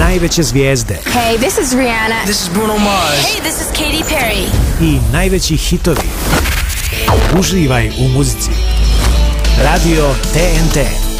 najveće zvijezde. Hey, this is Rihanna. This is Bruno Mars. Hey, this is Katy Perry. I najveći hitovi. Uživaj u muzici. Radio TNT.